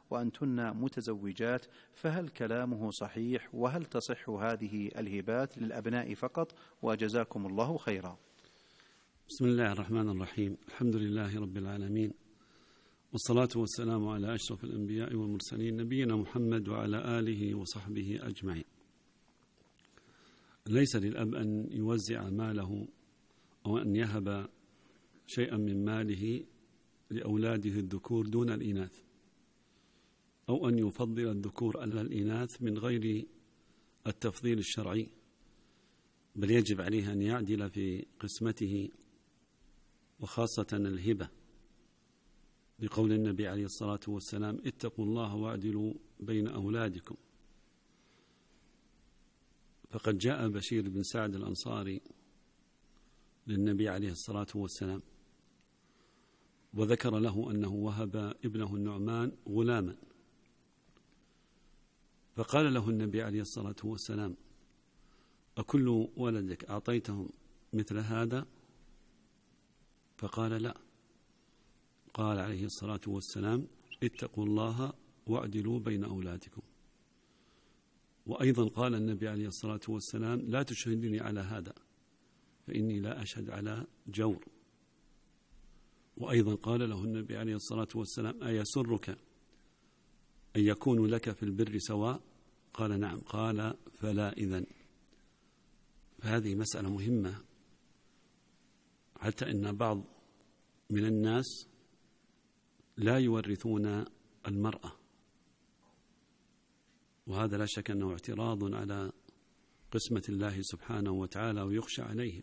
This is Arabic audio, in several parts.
وأنتن متزوجات، فهل كلامه صحيح؟ وهل تصح هذه الهبات للأبناء فقط؟ وجزاكم الله خيرا. بسم الله الرحمن الرحيم. الحمد لله رب العالمين، والصلاة والسلام على أشرف الأنبياء والمرسلين نبينا محمد وعلى آله وصحبه أجمعين. ليس للأب أن يوزع ماله أو أن يهب شيئا من ماله لأولاده الذكور دون الإناث، أو أن يفضل الذكور على الإناث من غير التفضيل الشرعي، بل يجب عليه أن يعدل في قسمته، وخاصة الهبة، لقول النبي عليه الصلاة والسلام: اتقوا الله واعدلوا بين أولادكم. فقد جاء بشير بن سعد الأنصاري للنبي عليه الصلاة والسلام وذكر له أنه وهب ابنه النعمان غلاما، فقال له النبي عليه الصلاة والسلام: أكل ولدك أعطيتهم مثل هذا؟ فقال: لا. قال عليه الصلاة والسلام: اتقوا الله واعدلوا بين أولادكم. وأيضا قال النبي عليه الصلاة والسلام: لا تشهدني على هذا فإني لا أشهد على جور. وأيضا قال له النبي عليه الصلاة والسلام: أيسرك أن يكون لك في البر سواء؟ قال: نعم. قال: فلا إذن. فهذه مسألة مهمة، حتى إن بعض من الناس لا يورثون المرأة، وهذا لا شك أنه اعتراض على قسمة الله سبحانه وتعالى ويخشى عليه.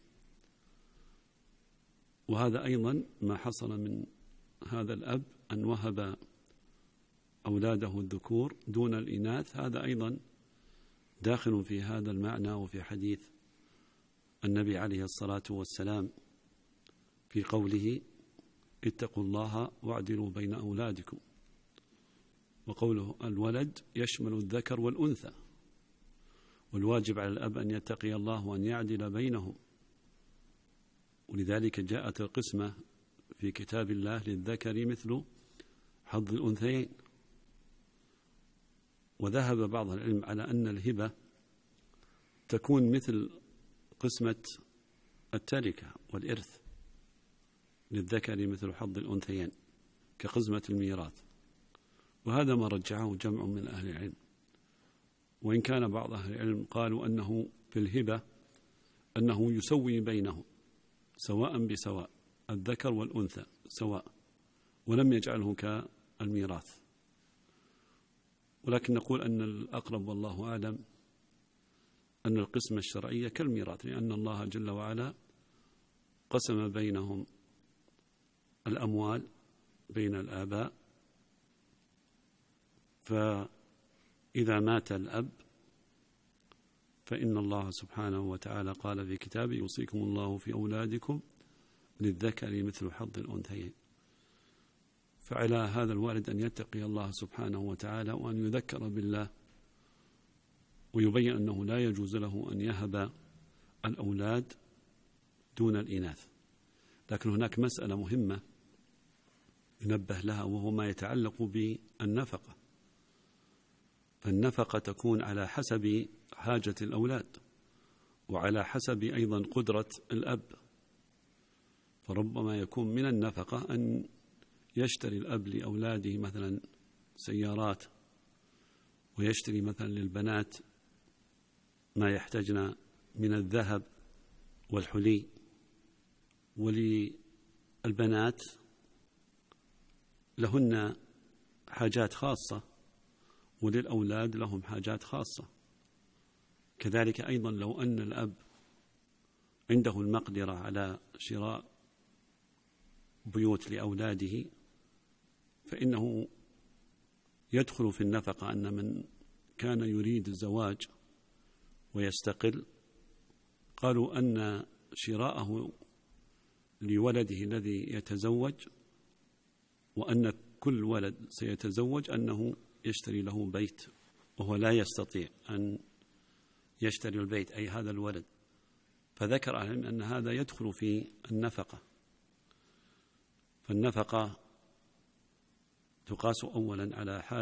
وهذا أيضا ما حصل من هذا الأب أن وهب أولاده الذكور دون الإناث، هذا أيضا داخل في هذا المعنى وفي حديث النبي عليه الصلاة والسلام في قوله: اتقوا الله واعدلوا بين أولادكم. وقوله الولد يشمل الذكر والأنثى، والواجب على الأب أن يتقي الله وأن يعدل بينهم، ولذلك جاءت القسمة في كتاب الله: للذكر مثل حظ الأنثيين. وذهب بعض العلم على أن الهبة تكون مثل قسمة التركة والإرث، للذكر مثل حظ الأنثيين كقسمة الميراث، وهذا ما رجعه جمع من أهل العلم. وإن كان بعض أهل العلم قالوا أنه في الهبة أنه يسوي بينهم سواء بسواء، الذكر والأنثى سواء، ولم يجعله كالميراث. ولكن نقول أن الأقرب والله أعلم أن القسمة الشرعية كالميراث، لأن الله جل وعلا قسم بينهم الأموال بين الآباء، فإذا مات الأب فإن الله سبحانه وتعالى قال في كتابه: يوصيكم الله في أولادكم للذكر مثل حظ الأنثيين. فعلى هذا الوالد أن يتقي الله سبحانه وتعالى وأن يذكر بالله، ويبين أنه لا يجوز له أن يهب الأولاد دون الإناث. لكن هناك مسألة مهمة ينبه لها، وهو ما يتعلق بالنفقة. فالنفقة تكون على حسب حاجة الأولاد، وعلى حسب أيضا قدرة الأب. فربما يكون من النفقة أن يشتري الأب لأولاده مثلا سيارات، ويشتري مثلا للبنات ما يحتاجن من الذهب والحلي، وللبنات لهن حاجات خاصة، وللأولاد لهم حاجات خاصة. كذلك أيضا لو أن الأب عنده المقدرة على شراء بيوت لأولاده، فإنه يدخل في النفقة أن من كان يريد الزواج ويستقل، قالوا أن شراءه لولده الذي يتزوج، وأن كل ولد سيتزوج أنه يشتري له بيت، وهو لا يستطيع أن يشتري البيت، أي هذا الولد. فذكر أن هذا يدخل في النفقة. فالنفقة تقاس أولا على حاجة